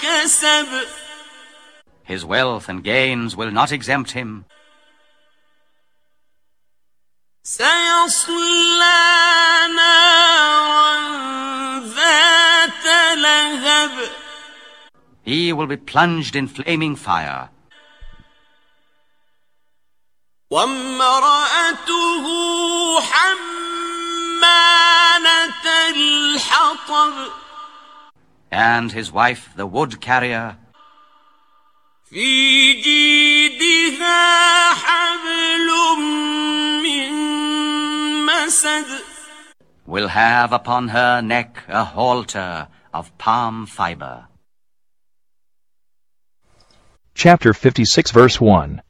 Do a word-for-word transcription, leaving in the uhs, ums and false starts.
كسب. His wealth and gains will not exempt him. سيصلى نارا ذات لهب. He will be plunged in flaming fire. وامرأته حمالة الحطب. And his wife, the wood carrier, في جيدها حبل من مسد. will have upon her neck a halter of palm fiber. Chapter fifty-six, verse one.